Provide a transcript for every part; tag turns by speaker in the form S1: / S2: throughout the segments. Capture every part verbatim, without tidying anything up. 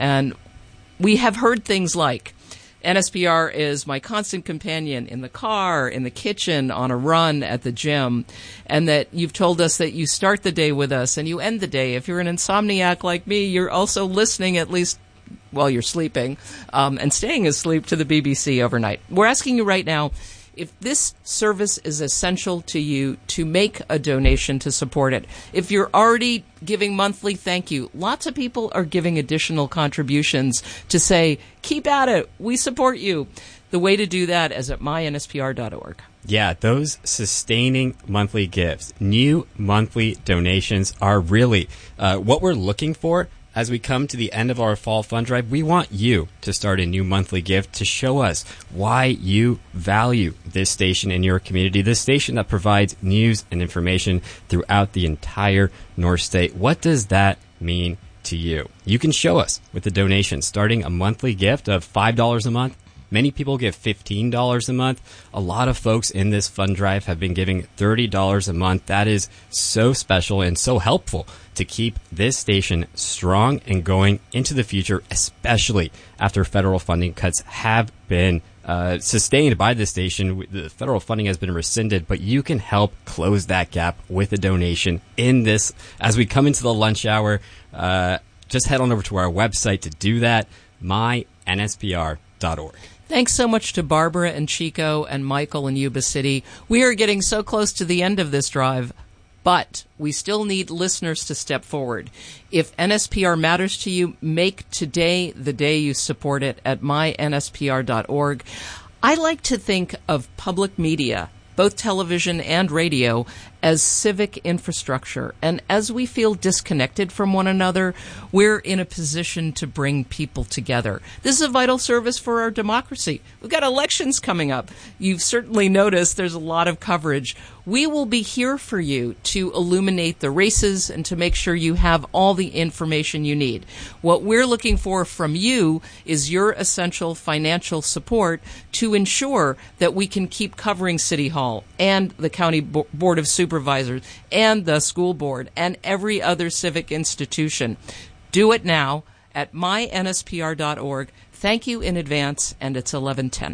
S1: And we have heard things like, N S P R is my constant companion in the car, in the kitchen, on a run, at the gym, and that you've told us that you start the day with us and you end the day. If you're an insomniac like me, you're also listening at least while you're sleeping um, and staying asleep to the B B C overnight. We're asking you right now, if this service is essential to you, to make a donation to support it. If you're already giving monthly, thank you. Lots of people are giving additional contributions to say, keep at it, we support you. The way to do that is at my N S P R dot org.
S2: Yeah, those sustaining monthly gifts, new monthly donations are really uh, what we're looking for. As we come to the end of our fall fund drive, we want you to start a new monthly gift to show us why you value this station in your community, this station that provides news and information throughout the entire North State. What does that mean to you? You can show us with a donation starting a monthly gift of five dollars a month. Many people give fifteen dollars a month. A lot of folks in this fund drive have been giving thirty dollars a month. That is so special and so helpful to keep this station strong and going into the future, especially after federal funding cuts have been uh, sustained by this station. The federal funding has been rescinded, but you can help close that gap with a donation in this. As we come into the lunch hour, uh, just head on over to our website to do that, my N S P R dot org.
S1: Thanks so much to Barbara and Chico and Michael in Yuba City. We are getting so close to the end of this drive, but we still need listeners to step forward. If N S P R matters to you, make today the day you support it at my N S P R dot org. I like to think of public media, both television and radio, as civic infrastructure. And as we feel disconnected from one another, we're in a position to bring people together. This is a vital service for our democracy. We've got elections coming up. You've certainly noticed there's a lot of coverage. We will be here for you to illuminate the races and to make sure you have all the information you need. What we're looking for from you is your essential financial support to ensure that we can keep covering City Hall and the County Bo- Board of Supervisors and the school board and every other civic institution. Do it now at my N S P R dot org. Thank you in advance, and it's eleven ten.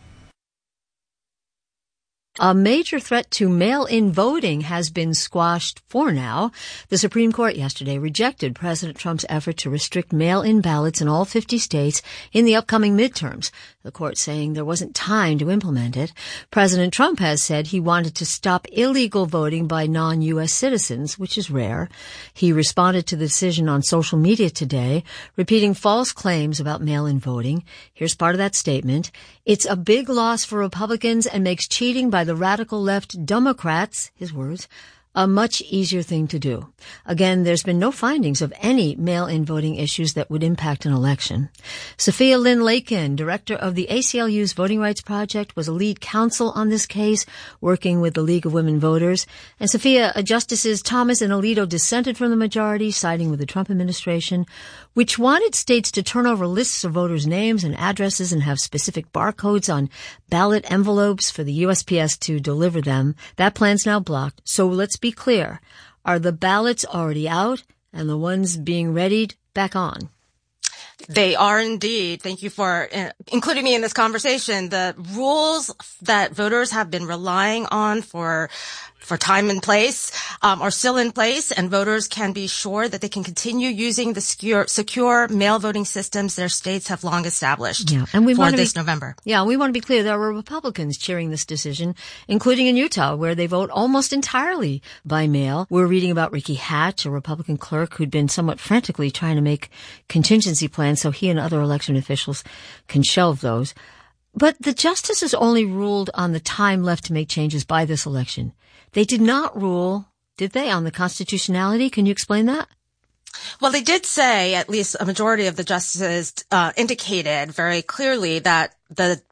S3: A major threat to mail-in voting has been squashed for now. The Supreme Court yesterday rejected President Trump's effort to restrict mail-in ballots in all fifty states in the upcoming midterms, the court saying there wasn't time to implement it. President Trump has said he wanted to stop illegal voting by non-U S citizens, which is rare. He responded to the decision on social media today, repeating false claims about mail-in voting. Here's part of that statement. It's a big loss for Republicans and makes cheating by the radical left Democrats, his words, a much easier thing to do. Again, there's been no findings of any mail-in voting issues that would impact an election. Sophia Lynn Lakin, director of the A C L U's Voting Rights Project, was a lead counsel on this case, working with the League of Women Voters. And Sophia, Justices Thomas and Alito dissented from the majority, siding with the Trump administration, which wanted states to turn over lists of voters' names and addresses and have specific barcodes on ballot envelopes for the U S P S to deliver them. That plan's now blocked. So let's be clear. Are the ballots already out and the ones being readied back on?
S4: They are indeed. Thank you for uh, including me in this conversation. The rules that voters have been relying on for for time and place um, are still in place, and voters can be sure that they can continue using the secure, secure mail voting systems their states have long established
S3: yeah, and we
S4: for
S3: want
S4: this
S3: be,
S4: November.
S3: Yeah, we want to be clear. There were Republicans cheering this decision, including in Utah, where they vote almost entirely by mail. We're reading about Ricky Hatch, a Republican clerk who'd been somewhat frantically trying to make contingency plans so he and other election officials can shelve those. But the justices only ruled on the time left to make changes by this election. They did not rule, did they, on the constitutionality? Can you explain that?
S4: Well, they did say, at least a majority of the justices uh, indicated very clearly that the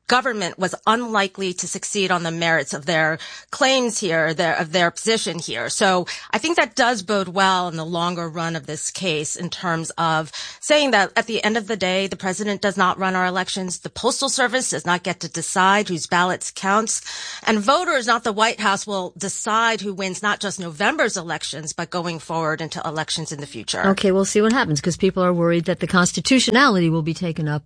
S4: government was unlikely to succeed on the merits of their claims here, their, of their position here. So I think that does bode well in the longer run of this case in terms of saying that at the end of the day, the president does not run our elections. The Postal Service does not get to decide whose ballots counts. And voters, not the White House, will decide who wins not just November's elections, but going forward into elections in the future.
S3: Okay, we'll see what happens because people are worried that the constitutionality will be taken up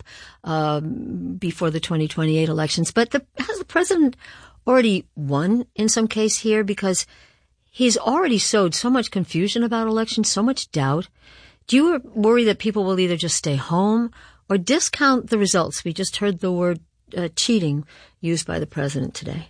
S3: um, before the twenty twenty-eight elections. But the, has the president already won in some case here? Because he's already sowed so much confusion about elections, so much doubt. Do you worry that people will either just stay home or discount the results? We just heard the word uh, cheating used by the president today.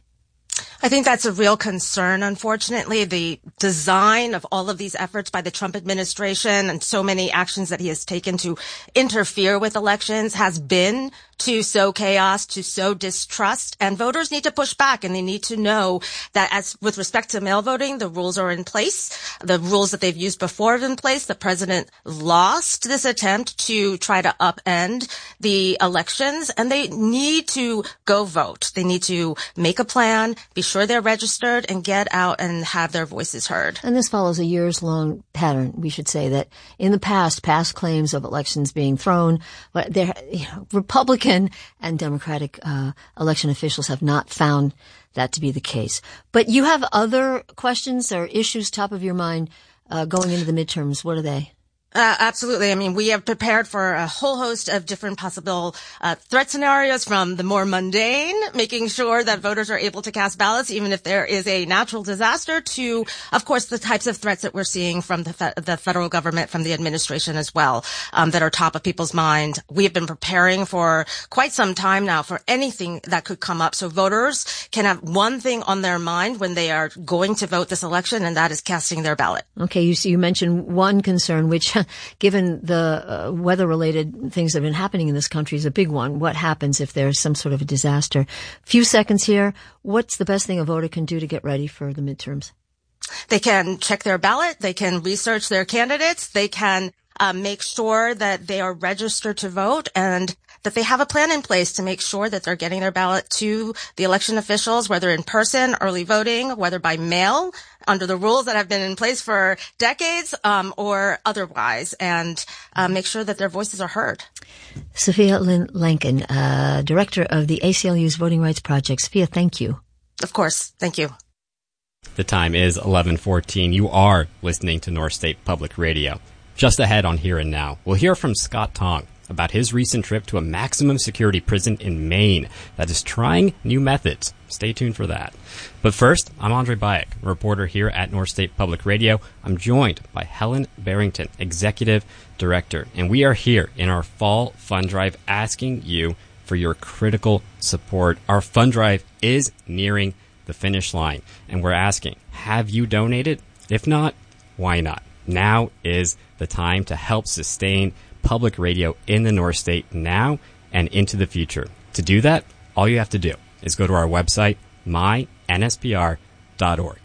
S4: I think that's a real concern, unfortunately. The design of all of these efforts by the Trump administration and so many actions that he has taken to interfere with elections has been to sow chaos, to sow distrust, and voters need to push back and they need to know that as with respect to mail voting, the rules are in place. The rules that they've used before are in place. The president lost this attempt to try to upend the elections and they need to go vote. They need to make a plan, be sure they're registered and get out and have their voices heard.
S3: And this follows a years-long pattern, we should say, that in the past, past claims of elections being thrown, but there, you know, Republican and Democratic uh, election officials have not found that to be the case. But you have other questions or issues top of your mind uh, going into the midterms. What are they?
S4: Uh, absolutely. I mean, we have prepared for a whole host of different possible uh, threat scenarios, from the more mundane, making sure that voters are able to cast ballots even if there is a natural disaster, to, of course, the types of threats that we're seeing from the, fe- the federal government, from the administration as well, um, that are top of people's mind. We have been preparing for quite some time now for anything that could come up, so voters can have one thing on their mind when they are going to vote this election, and that is casting their ballot.
S3: Okay, you, you mentioned one concern, which given the uh, weather-related things that have been happening in this country, is a big one. What happens if there's some sort of a disaster? Few seconds here. What's the best thing a voter can do to get ready for the midterms?
S4: They can check their ballot. They can research their candidates. They can uh, make sure that they are registered to vote and that they have a plan in place to make sure that they're getting their ballot to the election officials, whether in person, early voting, whether by mail, under the rules that have been in place for decades, um, or otherwise, and uh, make sure that their voices are heard.
S3: Sophia Lynn Lankin, uh, director of the A C L U's Voting Rights Project. Sophia, thank you.
S4: Of course. Thank you.
S2: The time is eleven fourteen. You are listening to North State Public Radio. Just ahead on Here and Now, we'll hear from Scott Tong about his recent trip to a maximum security prison in Maine that is trying new methods. Stay tuned for that. But first, I'm Andre Bayek, reporter here at North State Public Radio. I'm joined by Helen Barrington, Executive Director, and we are here in our Fall Fund Drive asking you for your critical support. Our fund drive is nearing the finish line, and we're asking, have you donated? If not, why not? Now is the time to help sustain public radio in the North State now and into the future. To do that, all you have to do is go to our website, my N S P R dot org.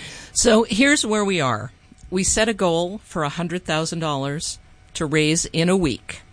S1: So here's where we are. We set a goal for one hundred thousand dollars to raise in a week.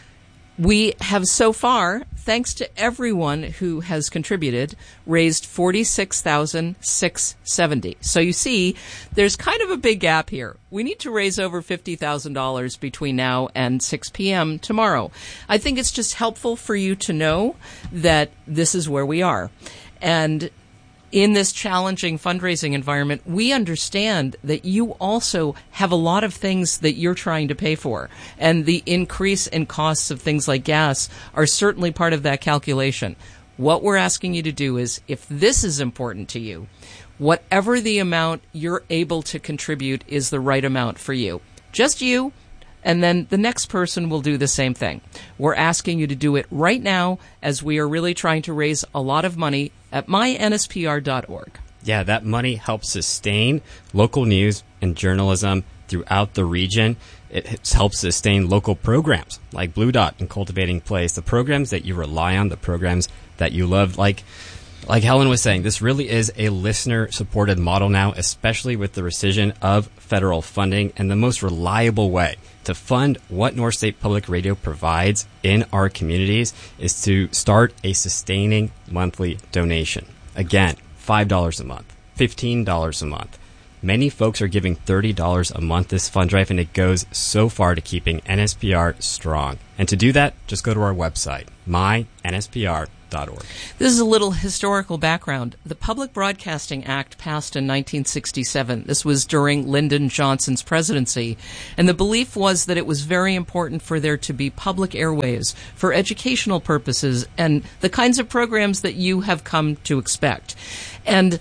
S1: We have so far, thanks to everyone who has contributed, raised forty-six thousand six hundred seventy dollars. So you see, there's kind of a big gap here. We need to raise over fifty thousand dollars between now and six p.m. tomorrow. I think it's just helpful for you to know that this is where we are. And in this challenging fundraising environment, we understand that you also have a lot of things that you're trying to pay for. And the increase in costs of things like gas are certainly part of that calculation. What we're asking you to do is, if this is important to you, whatever the amount you're able to contribute is the right amount for you. Just you, and then the next person will do the same thing. We're asking you to do it right now, as we are really trying to raise a lot of money at my N S P R dot org.
S2: Yeah, that money helps sustain local news and journalism throughout the region. It helps sustain local programs like Blue Dot and Cultivating Place, the programs that you rely on, the programs that you love, like Like Helen was saying, this really is a listener-supported model now, especially with the rescission of federal funding, and the most reliable way to fund what North State Public Radio provides in our communities is to start a sustaining monthly donation. Again, five dollars a month, fifteen dollars a month. Many folks are giving thirty dollars a month this fund drive, and it goes so far to keeping N S P R strong. And to do that, just go to our website, my N S P R dot org.
S1: This is a little historical background. The Public Broadcasting Act passed in nineteen sixty-seven. This was during Lyndon Johnson's presidency. And the belief was that it was very important for there to be public airwaves for educational purposes and the kinds of programs that you have come to expect. And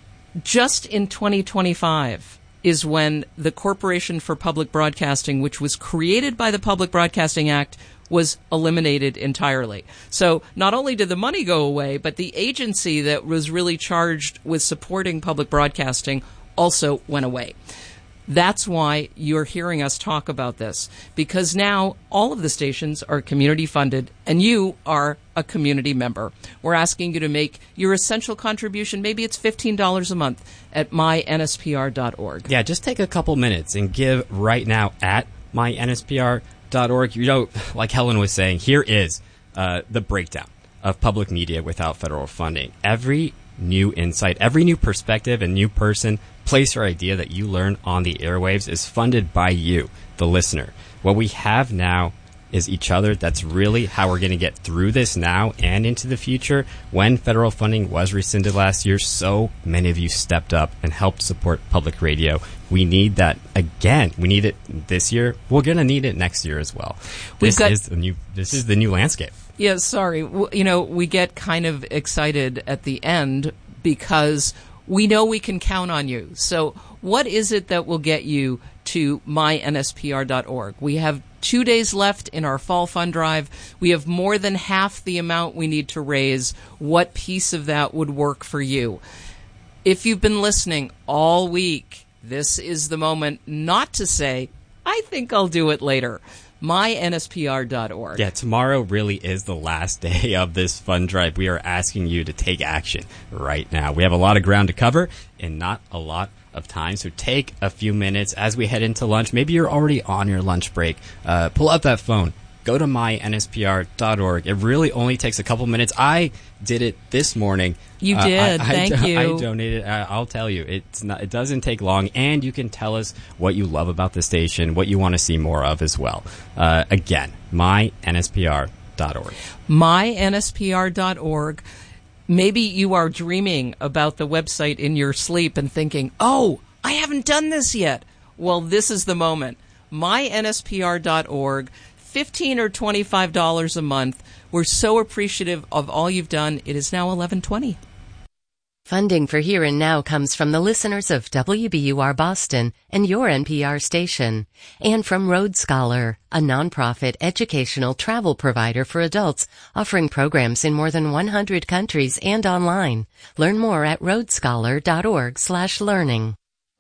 S1: just in twenty twenty-five is when the Corporation for Public Broadcasting, which was created by the Public Broadcasting Act, was eliminated entirely. So not only did the money go away, but the agency that was really charged with supporting public broadcasting also went away. That's why you're hearing us talk about this, because now all of the stations are community funded and you are a community member. We're asking you to make your essential contribution. Maybe it's fifteen dollars a month at my N S P R dot org.
S2: Yeah, just take a couple minutes and give right now at my N S P R dot org. You know, like Helen was saying, here is uh, the breakdown of public media without federal funding. Every new insight, every new perspective and new person, place or idea that you learn on the airwaves is funded by you, the listener. What we have now is each other. That's really how we're going to get through this now and into the future. When federal funding was rescinded last year, so many of you stepped up and helped support public radio. We need that again. We need it this year. We're going to need it next year as well. This
S1: got-
S2: is the new. This is the new landscape.
S1: Yeah, sorry. W- You know, we get kind of excited at the end because we know we can count on you. So what is it that will get you to my N S P R dot org? We have two days left in our fall fund drive. We have more than half the amount we need to raise. What piece of that would work for you? If you've been listening all week, this is the moment not to say, I think I'll do it later. my N S P R dot org.
S2: Yeah, tomorrow really is the last day of this fund drive. We are asking you to take action right now. We have a lot of ground to cover and not a lot of time. So take a few minutes as we head into lunch. Maybe you're already on your lunch break. Uh, pull out that phone. Go to my N S P R dot org. It really only takes a couple minutes. I did it this morning.
S1: You
S2: Uh,
S1: did.
S2: I, I,
S1: Thank
S2: I,
S1: you.
S2: I donated. I, I'll tell you, it's not. It doesn't take long, and you can tell us what you love about the station, what you want to see more of as well. Uh, again, my N S P R dot org.
S1: my N S P R dot org. Maybe you are dreaming about the website in your sleep and thinking, oh, I haven't done this yet. Well, this is the moment. my N S P R dot org. fifteen or twenty-five dollars a month. We're so appreciative of all you've done. It is now eleven twenty.
S5: Funding for Here and Now comes from the listeners of W B U R Boston and your N P R station, and from Road Scholar, a nonprofit educational travel provider for adults offering programs in more than one hundred countries and online. Learn more at road scholar dot org slash learning.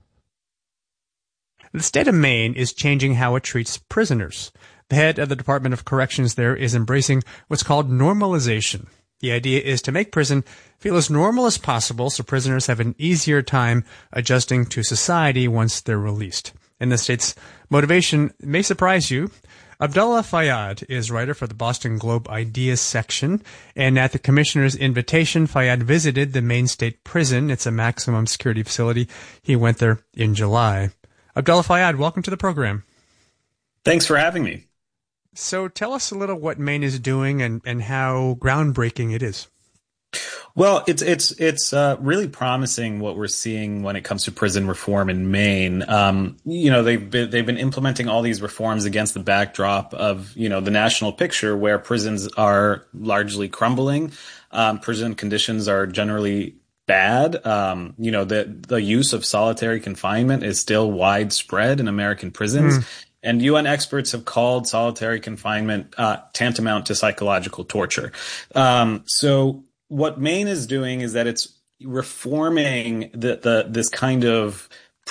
S6: The state of Maine is changing how it treats prisoners. The head of the Department of Corrections there is embracing what's called normalization. The idea is to make prison feel as normal as possible so prisoners have an easier time adjusting to society once they're released. And the state's motivation may surprise you. Abdullah Fayyad is writer for the Boston Globe Ideas section, and at the commissioner's invitation, Fayyad visited the Maine State Prison. It's a maximum security facility. He went there in July. Abdullah Fayyad, welcome to the program.
S7: Thanks for having me.
S6: So tell us a little what Maine is doing and, and how groundbreaking it is.
S7: Well, it's it's it's uh, really promising what we're seeing when it comes to prison reform in Maine. Um, you know, they've been they've been implementing all these reforms against the backdrop of, you know, the national picture where prisons are largely crumbling. Um, prison conditions are generally bad. Um, you know, the the use of solitary confinement is still widespread in American prisons. Mm. And U N experts have called solitary confinement uh, tantamount to psychological torture. Um, so what Maine is doing is that it's reforming the, the this kind of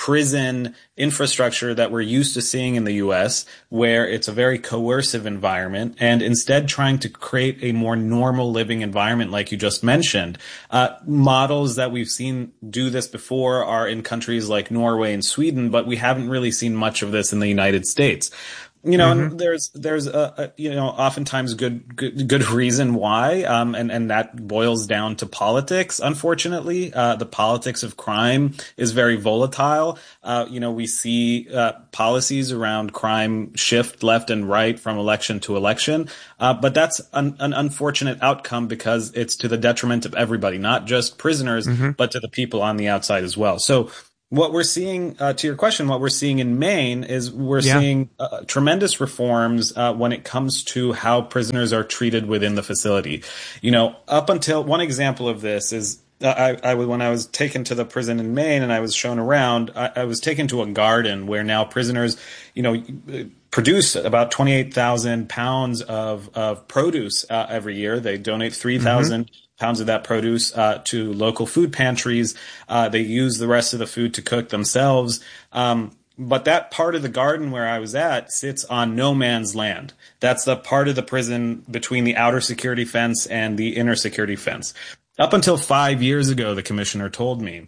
S7: prison infrastructure that we're used to seeing in the U S, where it's a very coercive environment, and instead trying to create a more normal living environment, like you just mentioned. Uh, models that we've seen do this before are in countries like Norway and Sweden, but we haven't really seen much of this in the United States. You know, mm-hmm. and there's there's a, a you know oftentimes good good good reason why, um, and and that boils down to politics. Unfortunately, uh, the politics of crime is very volatile. Uh, you know, we see uh, policies around crime shift left and right from election to election, uh, but that's an, an unfortunate outcome because it's to the detriment of everybody, not just prisoners, mm-hmm. but to the people on the outside as well. So. What we're seeing, uh, to your question, what we're seeing in Maine is we're yeah. seeing uh, tremendous reforms uh, when it comes to how prisoners are treated within the facility. You know, up until one example of this is uh, I, I when I was taken to the prison in Maine and I was shown around, I, I was taken to a garden where now prisoners, you know, produce about twenty-eight thousand pounds of, of produce uh, every year. They donate three thousand mm-hmm. pounds of that produce uh, to local food pantries. Uh, they use the rest of the food to cook themselves. Um, but that part of the garden where I was at sits on no man's land. That's the part of the prison between the outer security fence and the inner security fence. Up until five years ago, the commissioner told me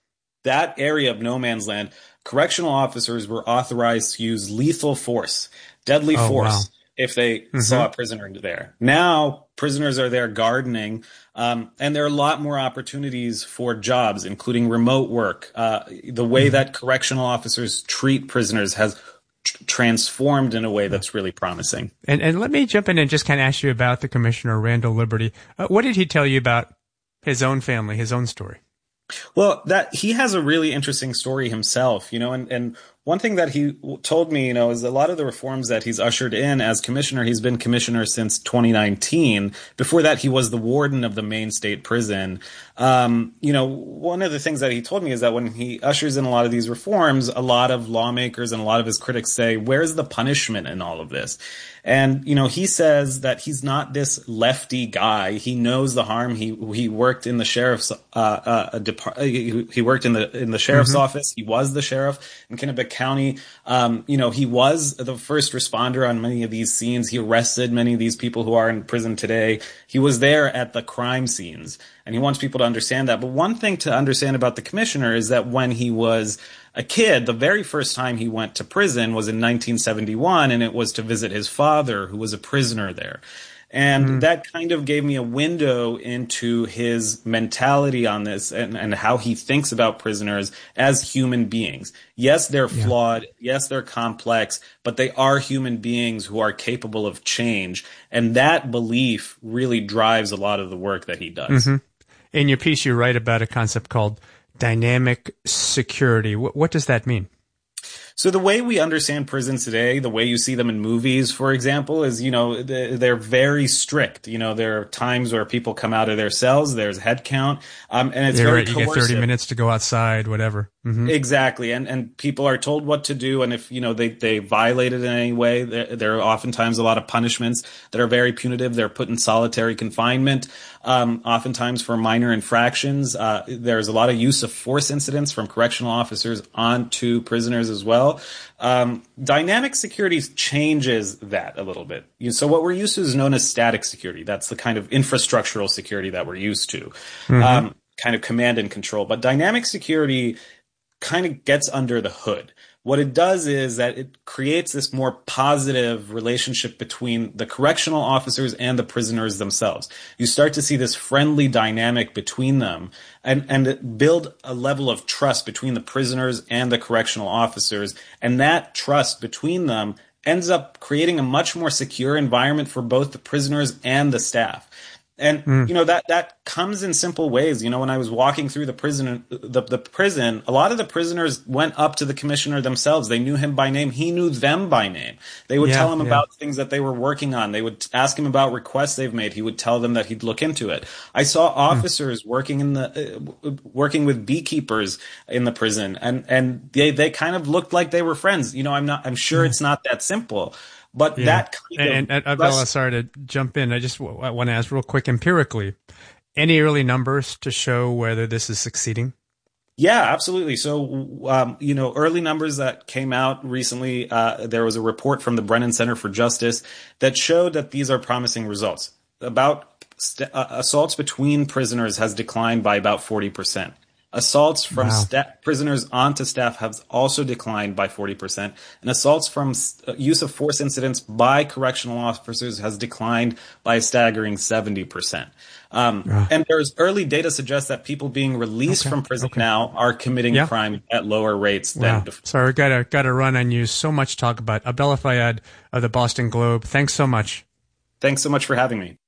S7: that area of no man's land, correctional officers were authorized to use lethal force, deadly oh, force. Wow. If they mm-hmm. saw a prisoner there. Now, prisoners are there gardening, um, and there are a lot more opportunities for jobs, including remote work. Uh, the way mm-hmm. that correctional officers treat prisoners has tr- transformed in a way that's really promising.
S6: And, and let me jump in and just kind of ask you about the Commissioner, Randall Liberty. Uh, what did he tell you about his own family, his own story?
S7: Well, that he has a really interesting story himself, you know, and, and one thing that he told me, you know, is a lot of the reforms that he's ushered in as commissioner. He's been commissioner since twenty nineteen. Before that, he was the warden of the Maine State Prison. Um, you know, one of the things that he told me is that when he ushers in a lot of these reforms, a lot of lawmakers and a lot of his critics say, where's the punishment in all of this? And, you know, he says that he's not this lefty guy. He knows the harm. He he worked in the sheriff's uh, uh, depart- he, he worked in the in the sheriff's mm-hmm. office. He was the sheriff in Kennebec County. Um, you know, he was the first responder on many of these scenes. He arrested many of these people who are in prison today. He was there at the crime scenes, and he wants people to understand that. But one thing to understand about the commissioner is that when he was a kid, the very first time he went to prison was in nineteen seventy-one, and it was to visit his father, who was a prisoner there. And mm. that kind of gave me a window into his mentality on this and, and how he thinks about prisoners as human beings. Yes, they're yeah. flawed. Yes, they're complex, but they are human beings who are capable of change. And that belief really drives a lot of the work that he does.
S6: Mm-hmm. In your piece, you write about a concept called dynamic security. What, what does that mean?
S7: So the way we understand prisons today, the way you see them in movies, for example, is, you know, they're very strict. You know, there are times where people come out of their cells, there's head count, um, and it's
S6: They're
S7: very
S6: right, you
S7: coercive.
S6: get thirty minutes to go outside, whatever. Mm-hmm.
S7: Exactly. And and people are told what to do. And if, you know, they, they violate it in any way, there, there are oftentimes a lot of punishments that are very punitive. They're put in solitary confinement, um, oftentimes for minor infractions. Uh, there's a lot of use of force incidents from correctional officers onto prisoners as well. Um, dynamic security changes that a little bit. You, so what we're used to is known as static security. That's the kind of infrastructural security that we're used to, mm-hmm. um, kind of command and control. But dynamic security kind of gets under the hood. What it does is that it creates this more positive relationship between the correctional officers and the prisoners themselves. You start to see this friendly dynamic between them and, and build a level of trust between the prisoners and the correctional officers. And that trust between them ends up creating a much more secure environment for both the prisoners and the staff. And, mm. you know, that, that comes in simple ways. You know, when I was walking through the prison, the, the prison, a lot of the prisoners went up to the commissioner themselves. They knew him by name. He knew them by name. They would yeah, tell him yeah. about things that they were working on. They would ask him about requests they've made. He would tell them that he'd look into it. I saw officers mm. working in the, uh, working with beekeepers in the prison, and, and they, they kind of looked like they were friends. You know, I'm not, I'm sure mm. it's not that simple. But yeah. that kind
S6: and,
S7: of...
S6: And, and Abdullah, sorry to jump in. I just w- I want to ask real quick, empirically, any early numbers to show whether this is succeeding?
S7: Yeah, absolutely. So, um, you know, early numbers that came out recently, uh, there was a report from the Brennan Center for Justice that showed that these are promising results. About st- uh, assaults between prisoners has declined by about forty percent. Assaults from
S6: Wow.
S7: sta- prisoners onto staff have also declined by forty percent. And assaults from uh, use of force incidents by correctional officers has declined by a staggering seventy percent. Um,
S6: Ah.
S7: And there's early data suggests that people being released
S6: Okay,
S7: from prison
S6: okay.
S7: now are committing
S6: Yeah.
S7: crime at lower rates
S6: Wow.
S7: than before.
S6: Sorry, gotta gotta run on you. So much to talk about. Abdullah Fayyad of the Boston Globe. Thanks so much.
S7: Thanks so much for having me.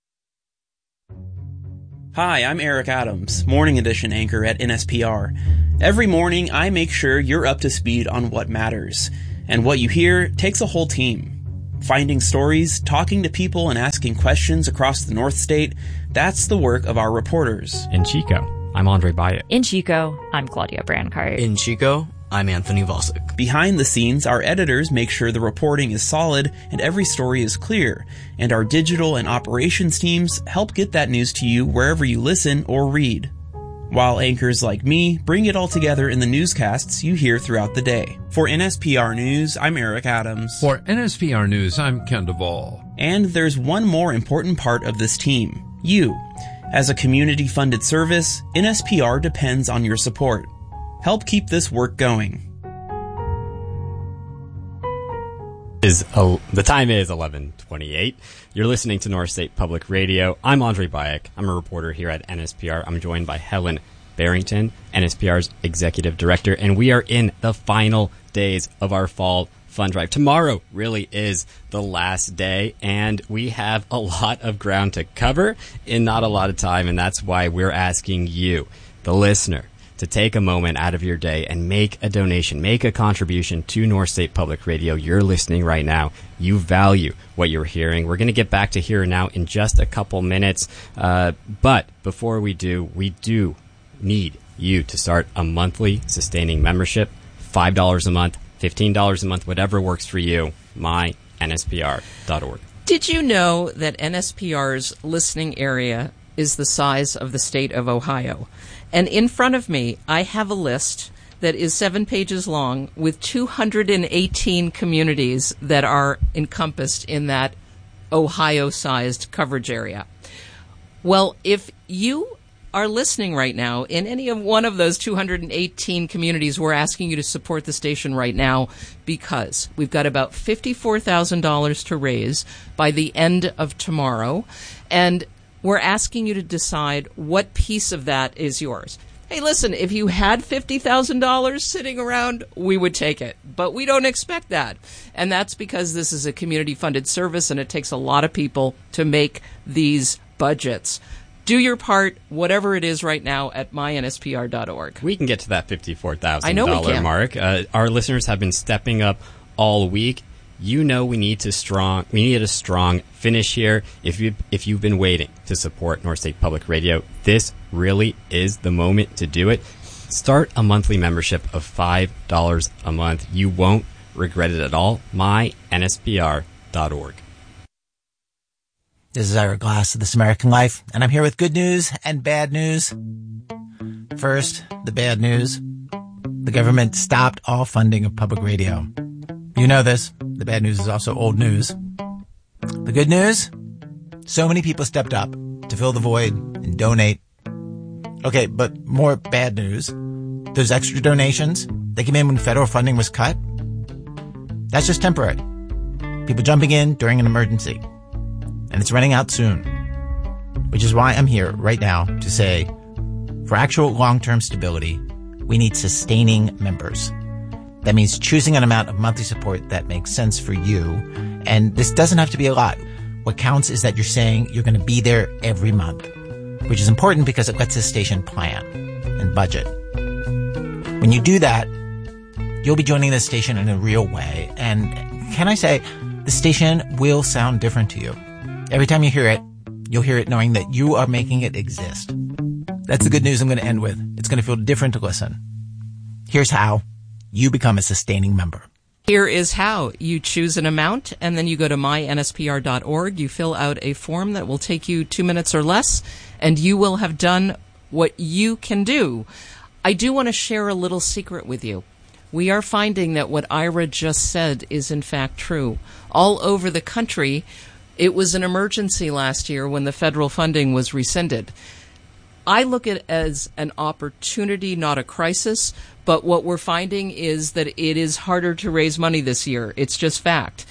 S8: Hi, I'm Eric Adams, Morning Edition anchor at N S P R. Every morning, I make sure you're up to speed on what matters. And what you hear takes a whole team. Finding stories, talking to people, and asking questions across the North State, that's the work of our reporters.
S2: In Chico, I'm Andre Byatt.
S9: In Chico, I'm Claudia Brancart.
S10: In Chico, I'm Anthony Valsic.
S8: Behind the scenes, our editors make sure the reporting is solid and every story is clear, and our digital and operations teams help get that news to you wherever you listen or read. While anchors like me bring it all together in the newscasts you hear throughout the day. For N S P R News, I'm Eric Adams.
S11: For N S P R News, I'm Ken Duvall.
S8: And there's one more important part of this team, you. As a community-funded service, N S P R depends on your support. Help keep this work going.
S2: Is uh, the time is eleven twenty-eight. You're listening to North State Public Radio. I'm Andre Byatt. I'm a reporter here at N S P R. I'm joined by Helen Barrington, N S P R's executive director, and we are in the final days of our fall fund drive. Tomorrow really is the last day, and we have a lot of ground to cover in not a lot of time, and that's why we're asking you, the listener, to take a moment out of your day and make a donation, make a contribution to North State Public Radio. You're listening right now. You value what you're hearing. We're going to get back to Here and Now in just a couple minutes. Uh, but before we do, we do need you to start a monthly sustaining membership, five dollars a month, fifteen dollars a month, whatever works for you, my N S P R dot org.
S1: Did you know that N S P R's listening area is the size of the state of Ohio? And in front of me, I have a list that is seven pages long with two hundred eighteen communities that are encompassed in that Ohio-sized coverage area. Well, if you are listening right now in any of one of those two hundred eighteen communities, we're asking you to support the station right now because we've got about fifty-four thousand dollars to raise by the end of tomorrow. And we're asking you to decide what piece of that is yours. Hey, listen, if you had fifty thousand dollars sitting around, we would take it. But we don't expect that. And that's because this is a community-funded service, and it takes a lot of people to make these budgets. Do your part, whatever it is right now, at my N S P R dot org.
S2: We can get to that fifty-four
S1: I
S2: thousand
S1: know we
S2: dollars
S1: can.
S2: mark. Uh, our listeners have been stepping up all week. You know we need to strong. We need a strong finish here. If you if you've been waiting to support North State Public Radio, this really is the moment to do it. Start a monthly membership of five dollars a month. You won't regret it at all. my N S P R dot org.
S10: This is Ira Glass of This American Life, and I'm here with good news and bad news. First, the bad news. The government stopped all funding of public radio. You know this. The bad news is also old news. The good news? So many people stepped up to fill the void and donate. Okay, but more bad news. Those extra donations, they came in when federal funding was cut. That's just temporary. People jumping in during an emergency. And it's running out soon. Which is why I'm here right now to say, for actual long-term stability, we need sustaining members. That means choosing an amount of monthly support that makes sense for you. And this doesn't have to be a lot. What counts is that you're saying you're going to be there every month, which is important because it lets the station plan and budget. When you do that, you'll be joining the station in a real way. And can I say, the station will sound different to you. Every time you hear it, you'll hear it knowing that you are making it exist. That's the good news I'm going to end with. It's going to feel different to listen. Here's how. You become a sustaining member.
S1: Here is how. You choose an amount, and then you go to my N S P R dot org. You fill out a form that will take you two minutes or less, and you will have done what you can do. I do want to share a little secret with you. We are finding that what Ira just said is in fact true. All over the country, it was an emergency last year when the federal funding was rescinded. I look at it as an opportunity, not a crisis, but what we're finding is that it is harder to raise money this year. It's just fact.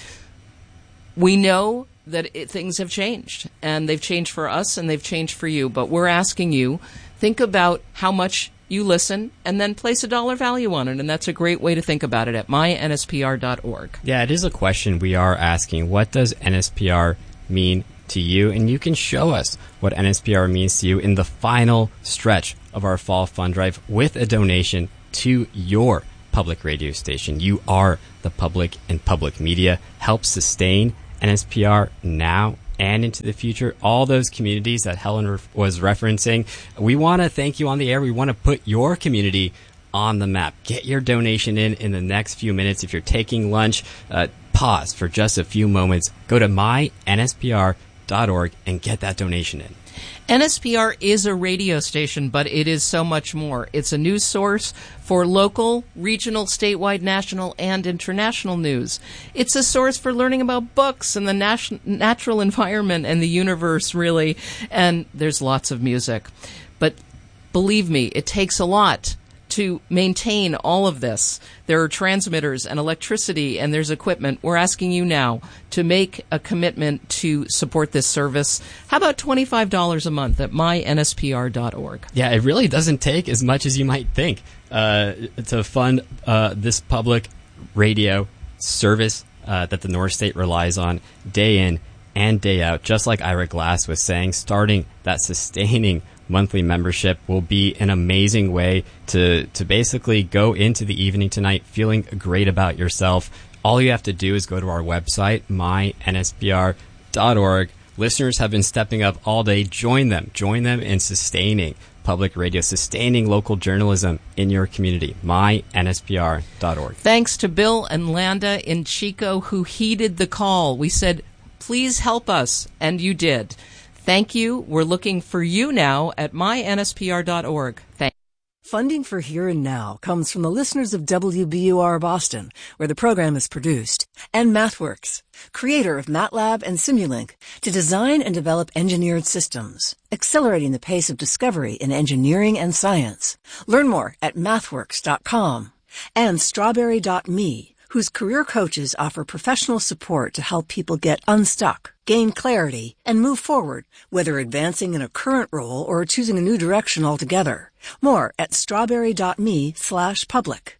S1: We know that it, things have changed, and they've changed for us and they've changed for you, but we're asking you, think about how much you listen and then place a dollar value on it, and that's a great way to think about it at my N S P R dot org.
S2: Yeah, it is a question we are asking. What does N S P R mean to you? And you can show us what N S P R means to you in the final stretch of our fall fund drive with a donation to your public radio station. You are the public, and public media help sustain N S P R now and into the future. All those communities that Helen re- was referencing, we want to thank you on the air. We want to put your community on the map. Get your donation in in the next few minutes. If you're taking lunch, uh, pause for just a few moments. Go to my N S P R dot org and get that donation in.
S1: N S P R is a radio station, but it is so much more. It's a news source for local, regional, statewide, national, and international news. It's a source for learning about books and the nat- natural environment and the universe, really. And there's lots of music. But believe me, it takes a lot to maintain all of this. There are transmitters and electricity, and there's equipment. We're asking you now to make a commitment to support this service. How about twenty-five dollars a month at my N S P R dot org?
S2: Yeah, it really doesn't take as much as you might think uh, to fund uh, this public radio service uh, that the North State relies on day in and day out. Just like Ira Glass was saying, starting that sustaining monthly membership will be an amazing way to to basically go into the evening tonight feeling great about yourself. All you have to do is go to our website, my N S P R dot org. Listeners have been stepping up all day. Join them. Join them in sustaining public radio, sustaining local journalism in your community. my N S P R dot org.
S1: Thanks to Bill and Landa in Chico who heeded the call. We said, please help us, and you did. Thank you. We're looking for you now at my N S P R dot org. Thank you.
S12: Funding for Here and Now comes from the listeners of W B U R Boston, where the program is produced, and MathWorks, creator of MATLAB and Simulink, to design and develop engineered systems, accelerating the pace of discovery in engineering and science. Learn more at mathworks dot com. And Strawberry dot me, whose career coaches offer professional support to help people get unstuck, gain clarity, and move forward, whether advancing in a current role or choosing a new direction altogether. More at strawberry dot me slash public.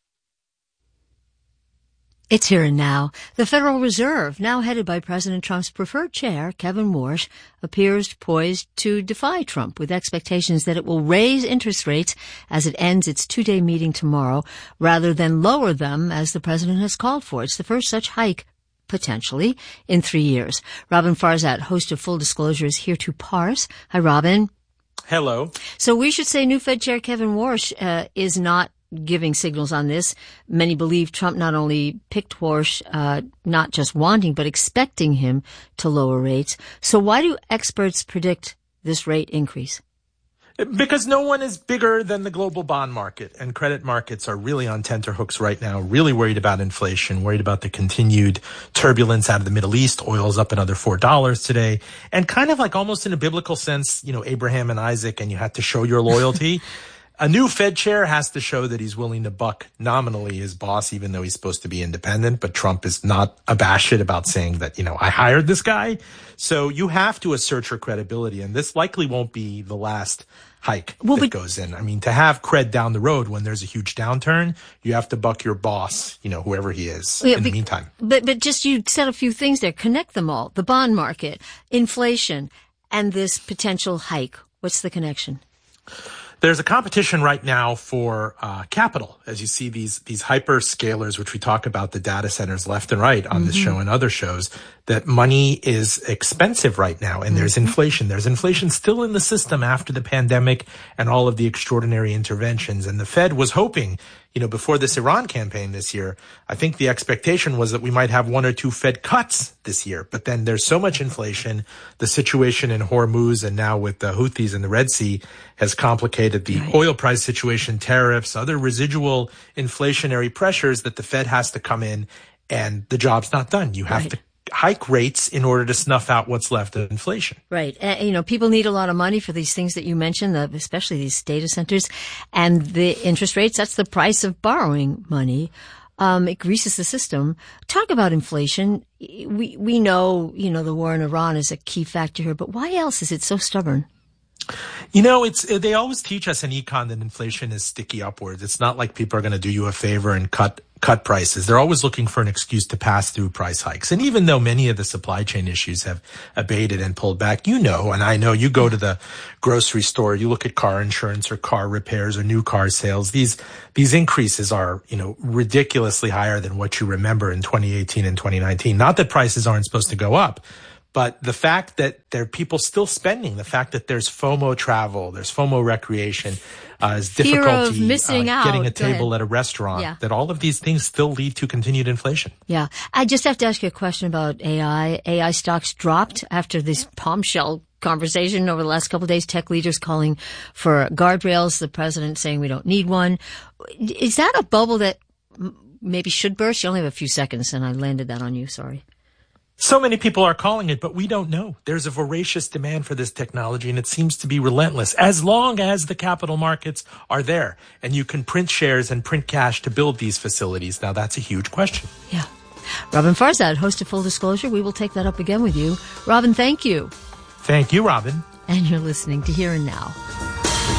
S3: It's Here and Now. The Federal Reserve, now headed by President Trump's preferred chair, Kevin Warsh, appears poised to defy Trump with expectations that it will raise interest rates as it ends its two-day meeting tomorrow, rather than lower them as the president has called for. It's the first such hike, potentially, in three years. Robin Farzad, host of Full Disclosure, is here to parse. Hi, Robin.
S13: Hello.
S3: So we should say new Fed Chair Kevin Warsh uh, is not giving signals on this. Many believe Trump not only picked Warsh, uh, not just wanting, but expecting him to lower rates. So why do experts predict this rate increase?
S13: Because no one is bigger than the global bond market, and credit markets are really on tenterhooks right now, really worried about inflation, worried about the continued turbulence out of the Middle East. Oil's up another four dollars today. And kind of like almost in a biblical sense, you know, Abraham and Isaac, and you had to show your loyalty. A new Fed chair has to show that he's willing to buck nominally his boss, even though he's supposed to be independent. But Trump is not abashed about saying that, you know, I hired this guy. So you have to assert your credibility. And this likely won't be the last hike well, that but, goes in. I mean, to have cred down the road when there's a huge downturn, you have to buck your boss, you know, whoever he is yeah, in the meantime.
S3: But, but just you said a few things there. Connect them all. The bond market, inflation, and this potential hike. What's the connection?
S13: There's a competition right now for uh, capital, as you see these these hyperscalers, which we talk about, the data centers left and right on mm-hmm. this show and other shows, that money is expensive right now, and mm-hmm. there's inflation. There's inflation still in the system after the pandemic and all of the extraordinary interventions. And the Fed was hoping, you know, before this Iran campaign this year, I think the expectation was that we might have one or two Fed cuts this year. But then there's so much inflation. The situation in Hormuz and now with the Houthis in the Red Sea has complicated anticipated, the
S3: right.
S13: oil price situation, tariffs, other residual inflationary pressures that the Fed has to come in, and the job's not done. You have
S3: right.
S13: to hike rates in order to snuff out what's left of inflation.
S3: Right. Uh, you know, people need a lot of money for these things that you mentioned, uh, especially these data centers. And the interest rates, that's the price of borrowing money. Um, it greases the system. Talk about inflation. We, we know, you know, the war in Iran is a key factor here, but why else is it so stubborn?
S13: You know, it's they always teach us in econ that inflation is sticky upwards. It's not like people are going to do you a favor and cut cut prices. They're always looking for an excuse to pass through price hikes. And even though many of the supply chain issues have abated and pulled back, you know, and I know you go to the grocery store, you look at car insurance or car repairs or new car sales. These these increases are, you know, ridiculously higher than what you remember in twenty eighteen and twenty nineteen. Not that prices aren't supposed to go up, but the fact that there are people still spending, the fact that there's FOMO travel, there's FOMO recreation, uh, is
S3: Fear
S13: difficulty
S3: of missing
S13: uh,
S3: out.
S13: getting a
S3: Go
S13: table
S3: ahead.
S13: at a restaurant,
S3: Yeah.
S13: that all of these things still lead to continued inflation.
S3: Yeah. I just have to ask you a question about A I. A I stocks dropped after this bombshell conversation over the last couple of days. Tech leaders calling for guardrails, the president saying we don't need one. Is that a bubble that m- maybe should burst? You only have a few seconds, and I landed that on you. Sorry.
S13: So many people are calling it, but we don't know. There's a voracious demand for this technology, and it seems to be relentless as long as the capital markets are there and you can print shares and print cash to build these facilities. Now, that's a huge question.
S3: Yeah. Robin Farzad, host of Full Disclosure. We will take that up again with you. Robin, thank you.
S13: Thank you, Robin.
S3: And you're listening to Here and Now.